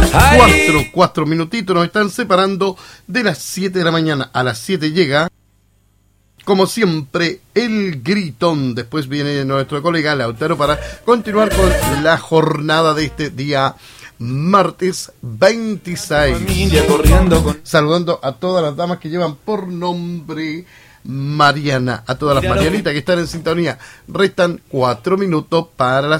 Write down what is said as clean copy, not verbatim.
Cuatro minutitos nos están separando de las 7 de la mañana. A las 7 llega, como siempre, el gritón. Después viene nuestro colega Lautaro para continuar con la jornada de este día martes 26. Saludando a todas las damas que llevan por nombre Mariana, a todas las Marianitas que están en sintonía. Restan 4 minutos para las